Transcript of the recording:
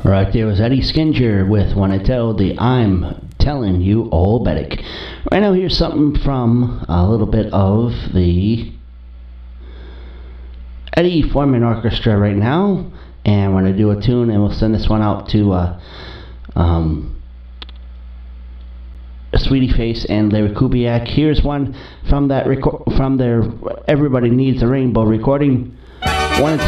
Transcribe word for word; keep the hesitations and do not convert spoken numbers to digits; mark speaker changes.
Speaker 1: Right there was Eddie Skinger with When I Tell the I'm Telling You All Betic. Right now, here's something from a little bit of the Eddie Foreman Orchestra right now. And we're going to do a tune, and we'll send this one out to uh, um, Sweetie Face and Larry Kubiak. Here's one from that reco- from their Everybody Needs a Rainbow recording. One